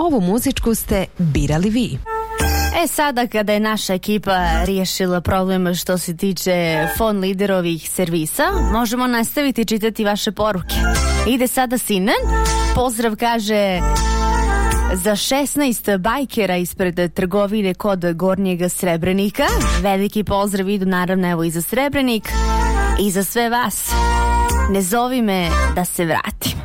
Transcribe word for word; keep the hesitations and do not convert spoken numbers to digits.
ovu muzičku ste birali vi. E sada kada je naša ekipa riješila problem što se tiče phone liderovih servisa, možemo nastaviti čitati vaše poruke. Ide sada Sinan. Pozdrav, kaže, za šesnaest bajkera ispred trgovine kod Gornjega Srebrenika. Veliki pozdrav idu naravno evo i za Srebrenik i za sve vas. Ne zovi me da se vratim.